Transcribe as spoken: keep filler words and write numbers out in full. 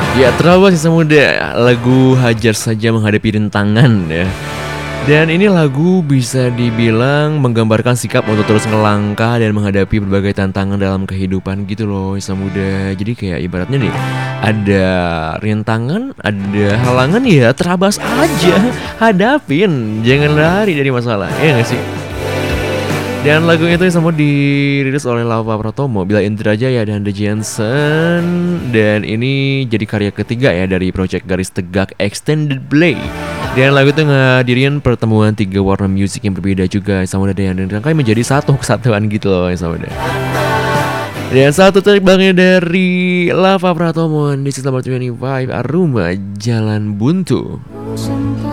Ya terlalu sisa muda, lagu Hajar Saja Menghadapi Rintangan ya. Dan ini lagu bisa dibilang menggambarkan sikap untuk terus ngelangkah dan menghadapi berbagai tantangan dalam kehidupan gitu loh Sisa Muda. Jadi kayak ibaratnya nih, ada rintangan, ada halangan ya terabas aja, hadapin, jangan lari dari masalah, ya gak sih? Dan lagu itu sama dirilis oleh Lava Pratomo, Bila Indrajaya dan The Jensen. Dan ini jadi karya ketiga ya dari Project Garis Tegak Extended Play. Dan lagu itu ngadirin pertemuan tiga warna musik yang berbeda juga sama yang dirangkai menjadi satu kesatuan gitu loh sama ada. Dan satu terbangnya dari Lava Pratomo, This is number dua puluh lima, Aruma Jalan Buntu.